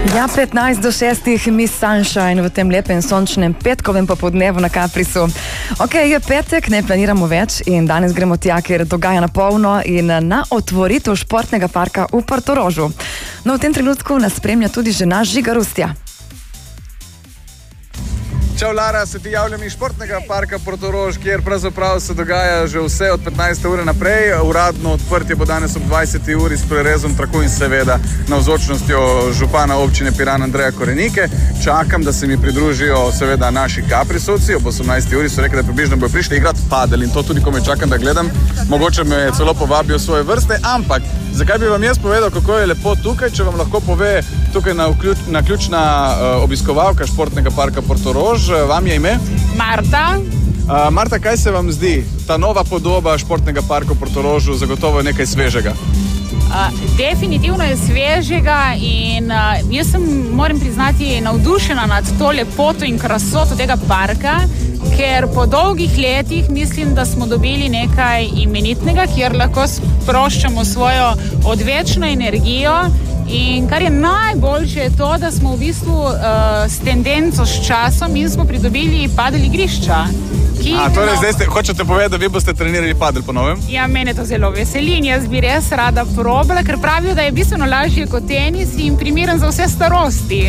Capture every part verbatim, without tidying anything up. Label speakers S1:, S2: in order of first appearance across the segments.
S1: Ja, petnajst do šestih, Miss Sunshine v tem lepem sončnem petkovem popodnevu na Caprisu. Ok, je petek, ne planiramo več in danes gremo tja, ker dogaja na polno in na otvoritev športnega parka v Portorožu. No, v tem trenutku nas spremlja tudi žena Žiga Rustja.
S2: Čau Lara, se ti javljam iz športnega parka Portorož, kjer pravzaprav se dogaja že vse od petnajste ure naprej. Uradno odprtje bo danes ob dvajseti uri s prerezom traku in seveda navzočnostjo župana občine Piran Andreja Korenike. Čakam, da se mi pridružijo seveda naši Caprisovci. Ob osemnajsti uri so rekli, da približno bojo prišli igrati padel in to tudi, ko me čakam, da gledam. Mogoče me celo povabijo svoje vrste, ampak zakaj bi vam jaz povedal, kako je lepo tukaj, če vam lahko pove tukaj na, vključ, na ključna uh, obiskovalka športnega parka Portorož. Vam je ime?
S3: Marta.
S2: Uh, Marta, kaj se vam zdi? Ta nova podoba športnega parka v Portorožu zagotovo je nekaj svežega.
S3: Uh, definitivno je svežega in uh, jaz sem, moram priznati, navdušena nad to lepoto in krasoto tega parka, ker po dolgih letih mislim, da smo dobili nekaj imenitnega, kjer lahko sproščamo svojo odvečno energijo. In kar je najboljše je to, da smo v bistvu uh, s tendenco, s časom in smo pridobili padel igrišča.
S2: A, torej zdaj ste, hočete povedati, da vi boste trenirali padel po novem?
S3: Ja, mene to zelo veseli in jaz bi res rada probala, ker pravijo, da je bistveno lažje kot tenis in primeren za vse starosti.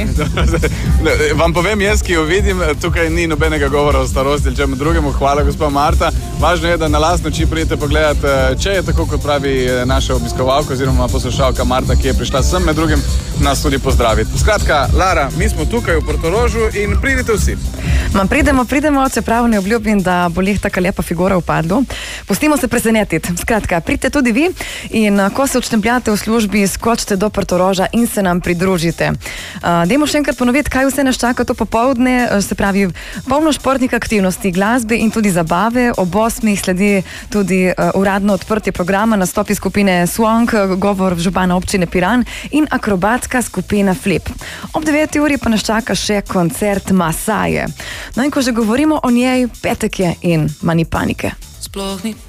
S2: Vam povem jaz, ki jo vidim, tukaj ni nobenega govora o starosti ali čemu drugemu. Hvala, gospa Marta. Važno je, da na lastno oči pridete pogledati, če je tako, kot pravi naša obiskovalka oziroma poslušalka Marta, ki je prišla sem, med drugim nas tudi pozdraviti. Skratka, Lara, mi smo tukaj v Portorožu in pridite vsi.
S1: Ma pridemo, pridemo, čeprav ne obljubim, da bo leh taka lepa figura v padlu. Pustimo se presenetiti. Skratka, pridite tudi vi in ko se odštempljate v službi, skočite do Portoroža in se nam pridružite. Uh, dajmo še enkrat ponoviti, kaj vse nas čaka to popoldne, se pravi polno športnih aktivnosti, glasbe in tudi zabave. Ob osmih sledi tudi uh, uradno odprtje programa, nastopi skupine Swang, govor župana občine Piran in akrobatska skupina Flip. Ob deveti uri pa nas čaka še koncert Masaje. No in ko že govorimo o njej, petek je in manj panike.